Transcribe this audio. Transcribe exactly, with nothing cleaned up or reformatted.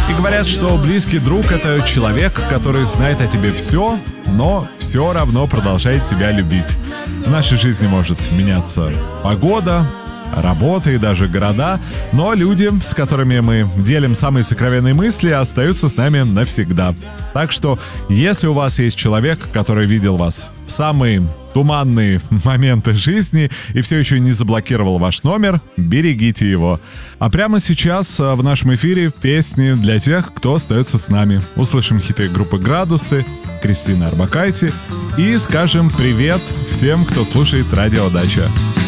И говорят, что близкий друг — это человек, который знает о тебе все, но все равно продолжает тебя любить. В нашей жизни может меняться погода, работа и даже города, но люди, с которыми мы делим самые сокровенные мысли, остаются с нами навсегда. Так что, если у вас есть человек, который видел вас в самые туманные моменты жизни и все еще не заблокировал ваш номер, берегите его. А прямо сейчас в нашем эфире песни для тех, кто остается с нами. Услышим хиты группы «Градусы», Кристины Орбакайте и скажем привет всем, кто слушает Радио Дача.